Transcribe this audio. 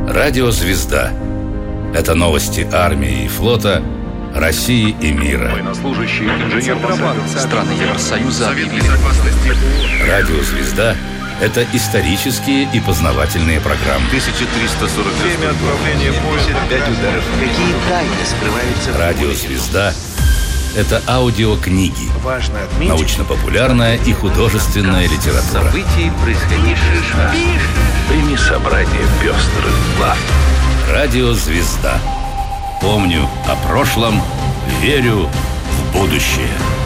Радио «Звезда». Это новости армии и флота, России и мира. Военнослужащий, инженер страны Евросоюза объявили. Радио «Звезда» — это исторические и познавательные программы. 1340. Время отправления поезда. 5 ударов. Какие тайны скрываются? Радио «Звезда» — это аудиокниги. Важно отметить. Научно-популярная и художественная литература. События, происходившие. Прими собрание пестрых глав. Радио «Звезда». Помню о прошлом, верю в будущее.